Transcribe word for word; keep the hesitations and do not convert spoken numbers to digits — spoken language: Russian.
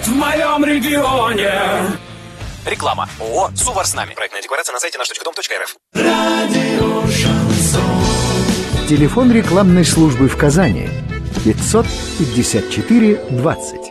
в моем регионе. Реклама. ООО «Сувар с нами». Проектная декларация на сайте наш точка дом точка эр эф. Радио Шансон. Телефон рекламной службы в Казани пятьсот пятьдесят четыре двадцать.